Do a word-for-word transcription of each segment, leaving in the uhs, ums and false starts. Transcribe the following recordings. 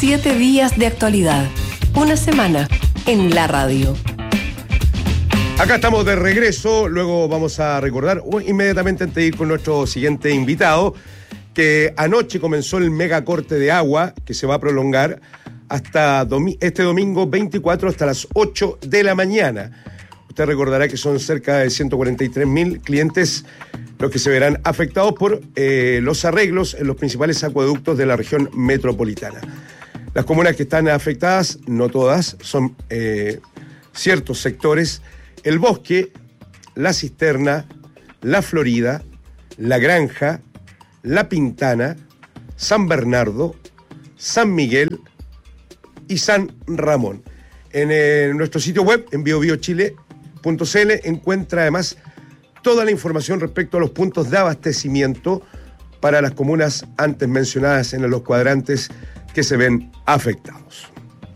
Siete días de actualidad. Una semana en la radio. Acá estamos de regreso, luego vamos a recordar inmediatamente antes de ir con nuestro siguiente invitado que anoche comenzó el megacorte de agua que se va a prolongar hasta domi- este domingo veinticuatro hasta las ocho de la mañana. Usted recordará que son cerca de ciento cuarenta y tres mil clientes los que se verán afectados por eh, los arreglos en los principales acueductos de la región metropolitana. Las comunas que están afectadas, no todas, son eh, ciertos sectores: El Bosque, La Cisterna, La Florida, La Granja, La Pintana, San Bernardo, San Miguel y San Ramón. En eh, nuestro sitio web, en bio bio chile punto c l, encuentra además toda la información respecto a los puntos de abastecimiento para las comunas antes mencionadas en los cuadrantes que se ven afectados.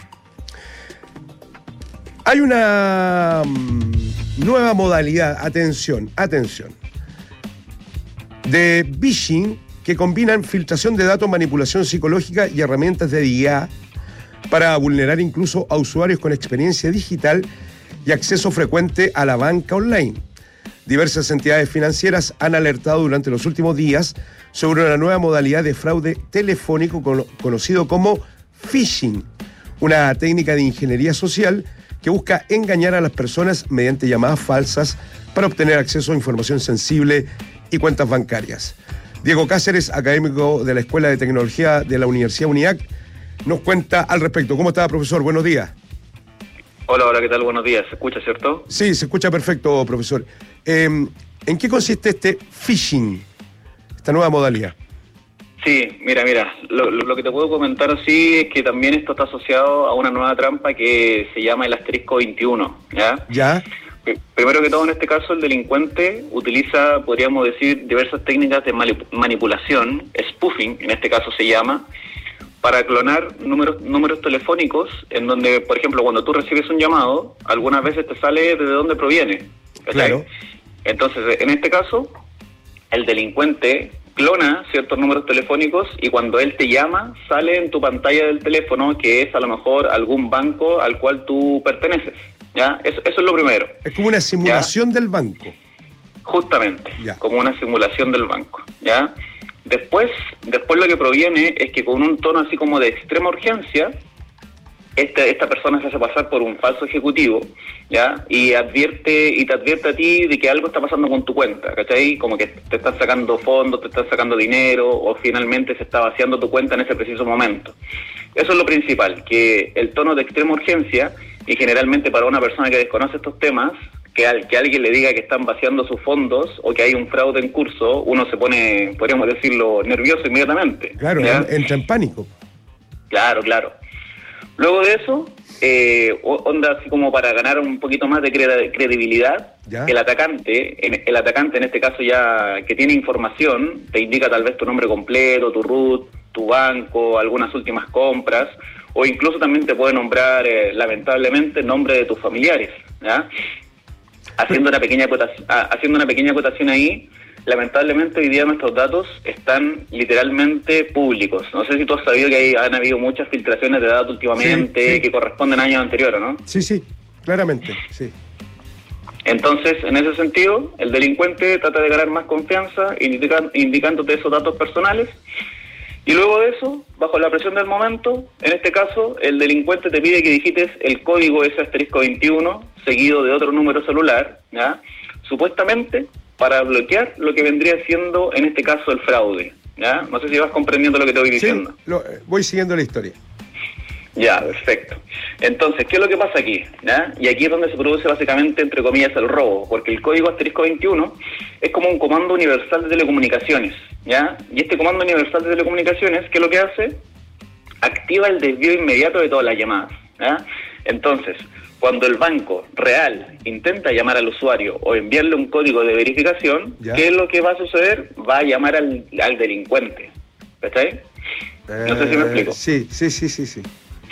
Hay una um, nueva modalidad, atención, atención, de phishing que combinan filtración de datos, manipulación psicológica y herramientas de I A para vulnerar incluso a usuarios con experiencia digital y acceso frecuente a la banca online. Diversas entidades financieras han alertado durante los últimos días sobre una nueva modalidad de fraude telefónico conocido como phishing, una técnica de ingeniería social que busca engañar a las personas mediante llamadas falsas para obtener acceso a información sensible y cuentas bancarias. Diego Cáceres, académico de la Escuela de Tecnología de la Universidad UNIAC, nos cuenta al respecto. ¿Cómo está, profesor? Buenos días. Hola, hola, ¿qué tal? Buenos días. ¿Se escucha, cierto? Sí, se escucha perfecto, profesor. Eh, ¿En qué consiste este phishing, esta nueva modalidad? Sí, mira, mira, lo, lo que te puedo comentar así es que también esto está asociado a una nueva trampa que se llama el asterisco veintiuno, ¿ya? ¿Ya? Primero que todo, en este caso, el delincuente utiliza, podríamos decir, diversas técnicas de manipulación, spoofing, en este caso se llama, para clonar números números telefónicos en donde, por ejemplo, cuando tú recibes un llamado, algunas veces te sale de dónde proviene. ¿Cachai? Claro. Entonces, en este caso, el delincuente clona ciertos números telefónicos y cuando él te llama, sale en tu pantalla del teléfono que es a lo mejor algún banco al cual tú perteneces. ¿Ya? Eso, eso es lo primero. Es como una simulación, ¿ya?, del banco. Justamente, ya, como una simulación del banco, ¿ya? Después, después lo que proviene es que con un tono así como de extrema urgencia, este, esta persona se hace pasar por un falso ejecutivo, ¿ya? Y advierte, y te advierte a ti de que algo está pasando con tu cuenta, ¿cachai? Como que te están sacando fondos, te están sacando dinero, o finalmente se está vaciando tu cuenta en ese preciso momento. Eso es lo principal, que el tono de extrema urgencia, y generalmente para una persona que desconoce estos temas, que, al, que alguien le diga que están vaciando sus fondos o que hay un fraude en curso, uno se pone, podríamos decirlo, nervioso inmediatamente. Claro, ¿ya? Entra en pánico. Claro, claro. Luego de eso, eh, onda así como para ganar un poquito más de cred- credibilidad, ¿ya?, el atacante, el atacante en este caso ya que tiene información, te indica tal vez tu nombre completo, tu root, tu banco, algunas últimas compras, o incluso también te puede nombrar, eh, lamentablemente, el nombre de tus familiares, ¿ya? Haciendo una pequeña acotación, haciendo una pequeña acotación ahí, lamentablemente hoy día nuestros datos están literalmente públicos. No sé si tú has sabido que hay, han habido muchas filtraciones de datos últimamente, sí, sí, que corresponden a años anteriores, ¿no? Sí, sí, claramente, sí. Entonces, en ese sentido, el delincuente trata de ganar más confianza, indican, indicándote esos datos personales, y luego de eso, bajo la presión del momento, en este caso, el delincuente te pide que digites el código ese asterisco veintiuno, seguido de otro número celular, ¿ya?, supuestamente para bloquear lo que vendría siendo, en este caso, el fraude, ¿ya? No sé si vas comprendiendo lo que te voy diciendo. Sí, lo, voy siguiendo la historia. Ya, perfecto. Entonces, ¿qué es lo que pasa aquí? ¿Ya? Y aquí es donde se produce básicamente, entre comillas, el robo, porque el código asterisco veintiuno es como un comando universal de telecomunicaciones, ¿ya? Y este comando universal de telecomunicaciones, ¿qué es lo que hace? Activa el desvío inmediato de todas las llamadas, ¿ya? Entonces, cuando el banco real intenta llamar al usuario o enviarle un código de verificación, ¿ya?, ¿qué es lo que va a suceder? Va a llamar al, al delincuente. ¿Estáis? Eh, no sé si me explico. Sí, sí, sí, sí, sí.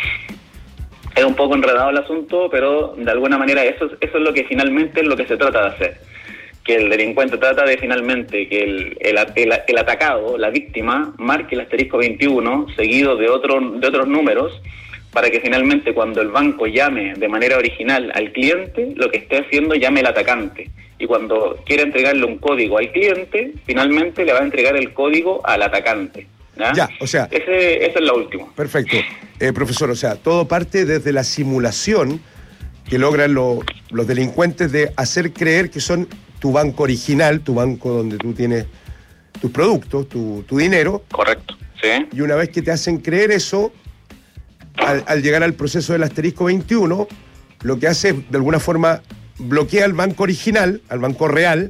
Es un poco enredado el asunto, pero de alguna manera eso, eso es lo que finalmente es lo que se trata de hacer. que el delincuente trata de finalmente que el, el, el, el atacado, la víctima, marque el asterisco veintiuno seguido de, otro, de otros números, para que finalmente cuando el banco llame de manera original al cliente, lo que esté haciendo llame el atacante. Y cuando quiera entregarle un código al cliente, finalmente le va a entregar el código al atacante. ¿Ya? Ya, o sea... Ese, ese es lo último. Perfecto. Eh, profesor, o sea, todo parte desde la simulación que logran lo, los delincuentes de hacer creer que son tu banco original, tu banco donde tú tienes tus productos, tu, tu dinero. Correcto, sí. Y una vez que te hacen creer eso, al, al llegar al proceso del asterisco veintiuno, lo que hace es, de alguna forma, bloquea al banco original, al banco real,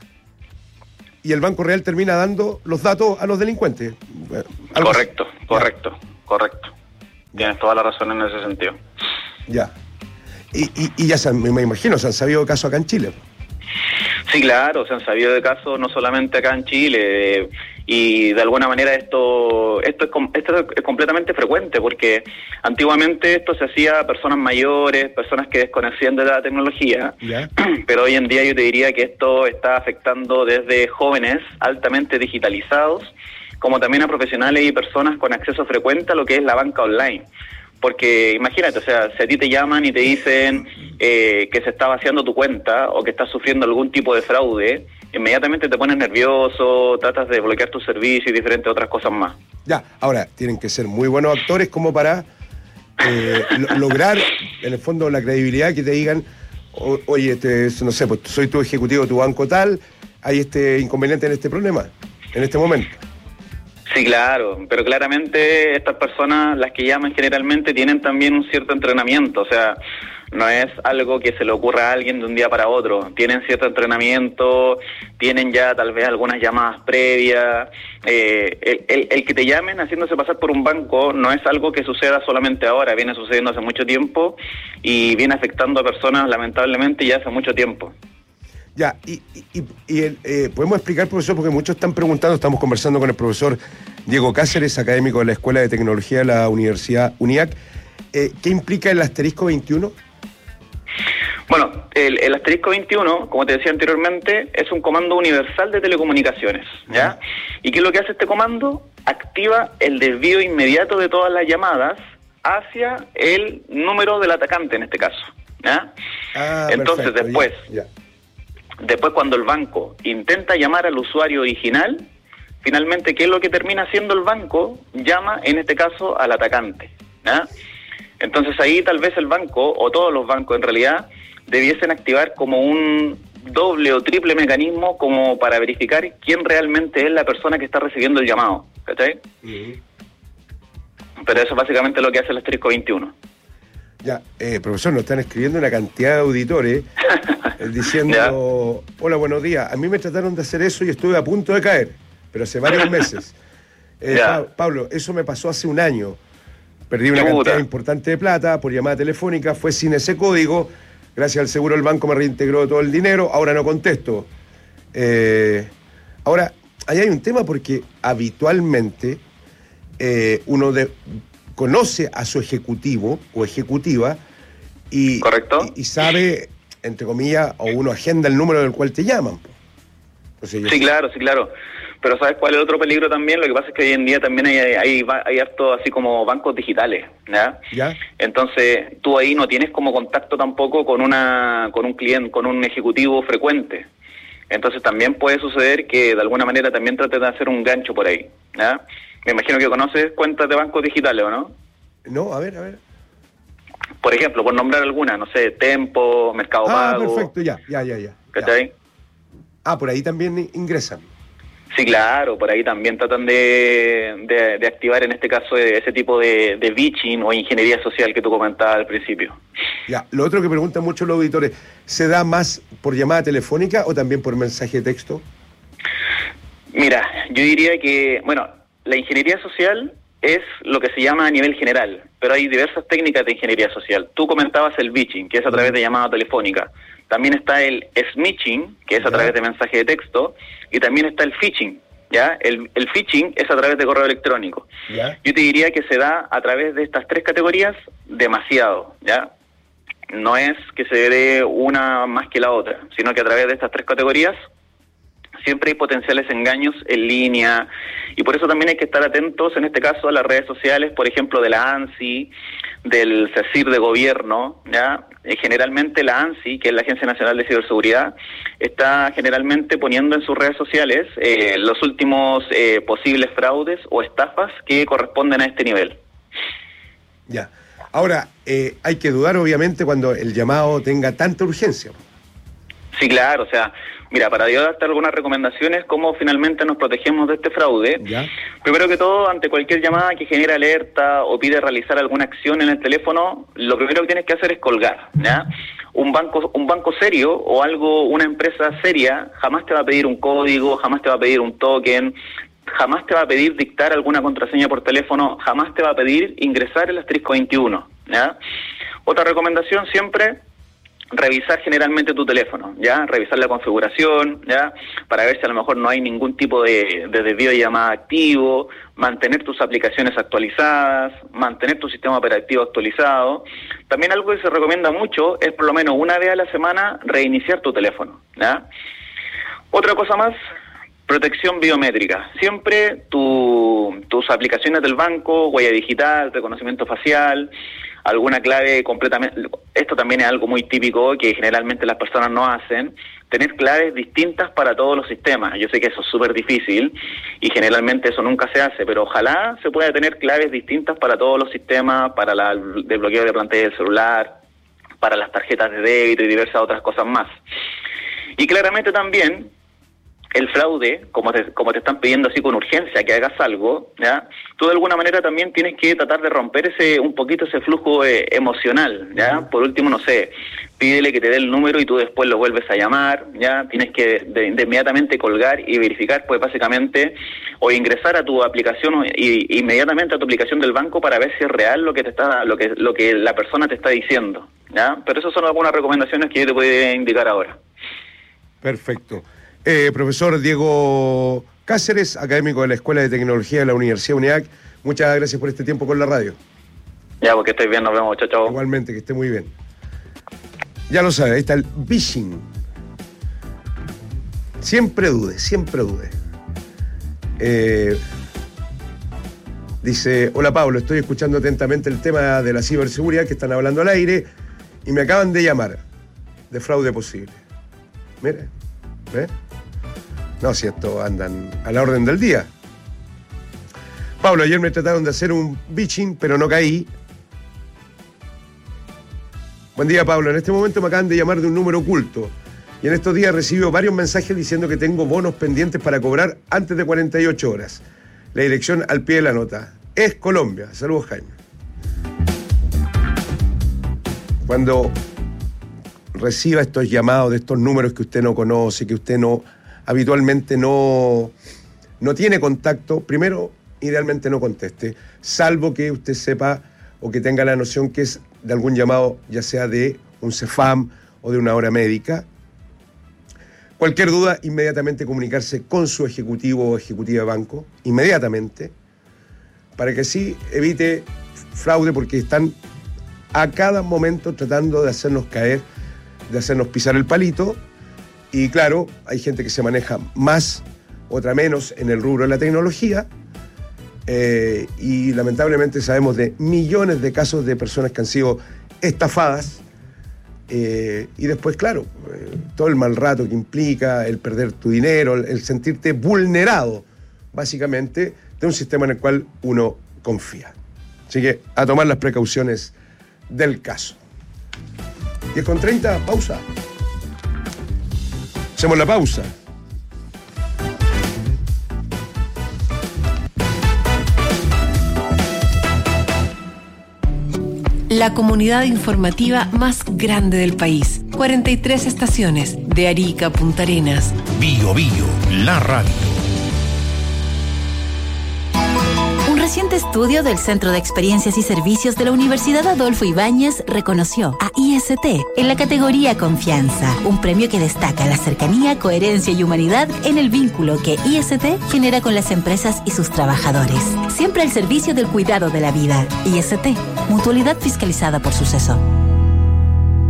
y el banco real termina dando los datos a los delincuentes. Algo correcto, así. correcto, ya. correcto. Tienes toda la razón en ese sentido. Ya. Y, y, y ya se, me imagino, se han sabido casos acá en Chile. Sí, claro, se han sabido de casos no solamente acá en Chile, eh, y de alguna manera esto esto es, esto es completamente frecuente, porque antiguamente esto se hacía a personas mayores, personas que desconocían de la tecnología, ¿ya? Pero hoy en día yo te diría que esto está afectando desde jóvenes altamente digitalizados, como también a profesionales y personas con acceso frecuente a lo que es la banca online. Porque imagínate, o sea, si a ti te llaman y te dicen eh, que se está vaciando tu cuenta o que estás sufriendo algún tipo de fraude, inmediatamente te pones nervioso, tratas de bloquear tu servicio y diferentes otras cosas más. Ya, ahora, tienen que ser muy buenos actores como para eh, lo, lograr, en el fondo, la credibilidad, que te digan, o, oye, este, no sé, pues soy tu ejecutivo de tu banco tal, hay este inconveniente en este problema, en este momento. Sí, claro, pero claramente estas personas, las que llaman generalmente, tienen también un cierto entrenamiento, o sea, no es algo que se le ocurra a alguien de un día para otro, tienen cierto entrenamiento, tienen ya tal vez algunas llamadas previas, eh, el, el, el que te llamen haciéndose pasar por un banco no es algo que suceda solamente ahora, viene sucediendo hace mucho tiempo y viene afectando a personas lamentablemente ya hace mucho tiempo. Ya, y, y, y el, eh, podemos explicar, profesor, porque muchos están preguntando, estamos conversando con el profesor Diego Cáceres, académico de la Escuela de Tecnología de la Universidad UNIAC, eh, ¿qué implica el asterisco veintiuno? Bueno, el, el asterisco veintiuno, como te decía anteriormente, es un comando universal de telecomunicaciones, ¿ya? Uh-huh. ¿Y qué es lo que hace este comando? Activa el desvío inmediato de todas las llamadas hacia el número del atacante, en este caso, ¿ya? Ah, entonces, perfecto, después... ya, ya. Después, cuando el banco intenta llamar al usuario original, finalmente, ¿qué es lo que termina haciendo el banco? Llama, en este caso, al atacante, ¿ya? Entonces ahí tal vez el banco, o todos los bancos en realidad, debiesen activar como un doble o triple mecanismo como para verificar quién realmente es la persona que está recibiendo el llamado, ¿cachai? Uh-huh. Pero eso es básicamente lo que hace el asterisco veintiuno. Ya, eh, profesor, nos están escribiendo una cantidad de auditores eh, diciendo, hola, buenos días, a mí me trataron de hacer eso y estuve a punto de caer, pero hace varios meses. Eh, pa- Pablo, eso me pasó hace un año. Perdí una Puta. cantidad importante de plata por llamada telefónica, fue sin ese código, gracias al seguro el banco me reintegró todo el dinero, ahora no contesto. Eh, ahora, ahí hay un tema porque habitualmente eh, uno de... conoce a su ejecutivo o ejecutiva y, ¿correcto? y, y sabe, entre comillas, o uno agenda el número del cual te llaman. Entonces, sí, sé. claro, sí, claro. Pero ¿sabes cuál es el otro peligro también? Lo que pasa es que hoy en día también hay, hay, hay, hay harto así como bancos digitales, ¿ya? ¿Ya? Entonces tú ahí no tienes como contacto tampoco con una con un cliente, con un ejecutivo frecuente. Entonces también puede suceder que de alguna manera también traten de hacer un gancho por ahí, ¿ya? Me imagino que conoces cuentas de bancos digitales, ¿o no? No, a ver, a ver. Por ejemplo, por nombrar alguna, no sé, Tempo, Mercado ah, Pago. Ah, perfecto, ya, ya, ya, ya. ¿Cachai? Ah, por ahí también ingresan. Sí, claro, por ahí también tratan de, de, de activar en este caso ese tipo de, de phishing o ingeniería social que tú comentabas al principio. Ya, lo otro que preguntan muchos los auditores, ¿se da más por llamada telefónica o también por mensaje de texto? Mira, yo diría que, bueno, la ingeniería social es lo que se llama a nivel general, pero hay diversas técnicas de ingeniería social. Tú comentabas el phishing, que es a través de llamada telefónica. También está el smishing, que es a través de mensaje de texto, y también está el phishing, ¿ya? El, el phishing es a través de correo electrónico. ¿Ya? Yo te diría que se da a través de estas tres categorías demasiado, ¿ya? no es que se dé una más que la otra, sino que a través de estas tres categorías siempre hay potenciales engaños en línea, y por eso también hay que estar atentos, en este caso, a las redes sociales, por ejemplo, de la ANSI, del CECIR de gobierno, ¿ya? Eh, generalmente la ANSI, que es la Agencia Nacional de Ciberseguridad, está generalmente poniendo en sus redes sociales eh, los últimos eh, posibles fraudes o estafas que corresponden a este nivel. Ya. Ahora, eh, hay que dudar, obviamente, cuando el llamado tenga tanta urgencia. Sí, claro, o sea, mira, para yo darte algunas recomendaciones, cómo finalmente nos protegemos de este fraude. ¿Ya? Primero que todo, ante cualquier llamada que genere alerta o pide realizar alguna acción en el teléfono, lo primero que tienes que hacer es colgar, ¿ya? Un banco, un banco serio o algo, una empresa seria, jamás te va a pedir un código, jamás te va a pedir un token, jamás te va a pedir dictar alguna contraseña por teléfono, jamás te va a pedir ingresar el asterisco veintiuno, ¿ya? Otra recomendación siempre, revisar generalmente tu teléfono, ¿ya? Revisar la configuración, ¿ya? Para ver si a lo mejor no hay ningún tipo de, de desvío de llamada activo, mantener tus aplicaciones actualizadas, mantener tu sistema operativo actualizado. También algo que se recomienda mucho es por lo menos una vez a la semana reiniciar tu teléfono, ¿ya? Otra cosa más, protección biométrica. Siempre tu, tus aplicaciones del banco, huella digital, reconocimiento facial, alguna clave completamente... Esto también es algo muy típico que generalmente las personas no hacen, tener claves distintas para todos los sistemas. Yo sé que eso es súper difícil y generalmente eso nunca se hace, pero ojalá se pueda tener claves distintas para todos los sistemas, para la, el desbloqueo de pantalla del celular, para las tarjetas de débito y diversas otras cosas más. Y claramente también el fraude, como te, como te están pidiendo así con urgencia que hagas algo, ¿ya? Tú de alguna manera también tienes que tratar de romper ese un poquito ese flujo eh, emocional, ¿ya? Por último, no sé, pídele que te dé el número y tú después lo vuelves a llamar, ¿ya? Tienes que de, de inmediatamente colgar y verificar, pues básicamente, o ingresar a tu aplicación y inmediatamente a tu aplicación del banco para ver si es real lo que te está, lo que lo que la persona te está diciendo, ¿ya? Pero esas son algunas recomendaciones que yo te puedo indicar ahora. Perfecto. Eh, profesor Diego Cáceres, académico de la Escuela de Tecnología de la Universidad UNIAC, muchas gracias por este tiempo con la radio. Ya, porque estoy bien, nos vemos, chao, chao. Igualmente, que esté muy bien. Ya lo sabe, ahí está el phishing. Siempre dude, siempre dude. Eh, dice, hola Pablo, estoy escuchando atentamente el tema de la ciberseguridad que están hablando al aire y me acaban de llamar de fraude posible. Mire, ¿ve? No, si esto andan a la orden del día. Pablo, ayer me trataron de hacer un phishing, pero no caí. Buen día, Pablo. En este momento me acaban de llamar de un número oculto. Y en estos días recibo varios mensajes diciendo que tengo bonos pendientes para cobrar antes de cuarenta y ocho horas. La dirección al pie de la nota. Es Colombia. Saludos, Jaime. Cuando reciba estos llamados de estos números que usted no conoce, que usted no habitualmente no, no tiene contacto, primero, idealmente no conteste, salvo que usted sepa o que tenga la noción que es de algún llamado, ya sea de un CEFAM o de una hora médica. Cualquier duda, inmediatamente comunicarse con su ejecutivo o ejecutiva de banco, inmediatamente, para que así evite fraude, porque están a cada momento tratando de hacernos caer, de hacernos pisar el palito. Y claro, hay gente que se maneja más, otra menos en el rubro de la tecnología, eh, y lamentablemente sabemos de millones de casos de personas que han sido estafadas, eh, y después, claro, eh, todo el mal rato que implica, el perder tu dinero, el, el sentirte vulnerado, básicamente, de un sistema en el cual uno confía. Así que a tomar las precauciones del caso. diez con treinta, pausa. Hacemos la pausa. La comunidad informativa más grande del país. cuarenta y tres estaciones, de Arica a Punta Arenas. Bio Bio, la radio. Un reciente estudio del Centro de Experiencias y Servicios de la Universidad Adolfo Ibáñez reconoció a I S T en la categoría Confianza, un premio que destaca la cercanía, coherencia y humanidad en el vínculo que I S T genera con las empresas y sus trabajadores. Siempre al servicio del cuidado de la vida. I S T, mutualidad fiscalizada por Suceso.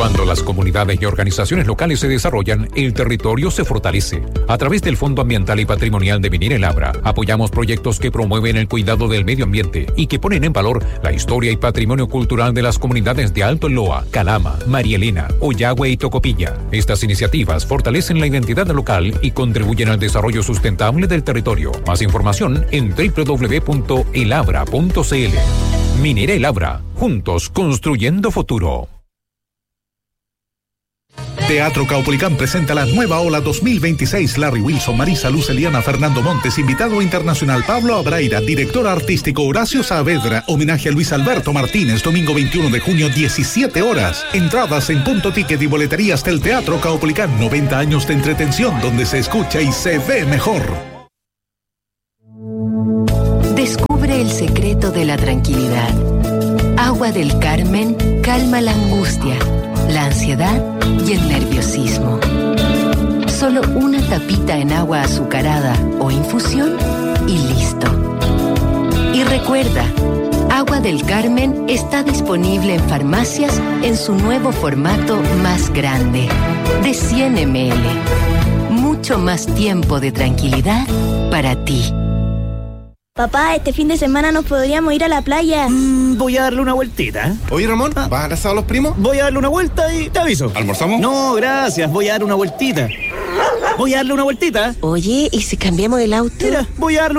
Cuando las comunidades y organizaciones locales se desarrollan, el territorio se fortalece. A través del Fondo Ambiental y Patrimonial de Minera El Abra, apoyamos proyectos que promueven el cuidado del medio ambiente y que ponen en valor la historia y patrimonio cultural de las comunidades de Alto Loa, Calama, María Elena, Ollagüe y Tocopilla. Estas iniciativas fortalecen la identidad local y contribuyen al desarrollo sustentable del territorio. Más información en doble u doble u doble u punto el abra punto c l. Minera El Abra, juntos construyendo futuro. Teatro Caupolicán presenta la nueva ola dos mil veintiséis. Larry Wilson, Marisa Luz, Eliana, Fernando Montes, invitado internacional Pablo Abraira, director artístico Horacio Saavedra, homenaje a Luis Alberto Martínez, domingo veintiuno de junio, diecisiete horas. Entradas en Punto Ticket y boleterías del Teatro Caupolicán. noventa años de entretención donde se escucha y se ve mejor. Descubre el secreto de la tranquilidad. Agua del Carmen calma la angustia, la ansiedad y el nerviosismo. Solo una tapita en agua azucarada o infusión y listo. Y recuerda, Agua del Carmen está disponible en farmacias en su nuevo formato más grande, de cien mililitros. Mucho más tiempo de tranquilidad para ti. Papá, este fin de semana nos podríamos ir a la playa. Mm, voy a darle una vueltita. Oye, Ramón, ¿vas a casar a los primos? Voy a darle una vuelta y te aviso. ¿Almorzamos? No, gracias. Voy a darle una vueltita. Voy a darle una vueltita. Oye, ¿y si cambiamos el auto? Mira, voy a darle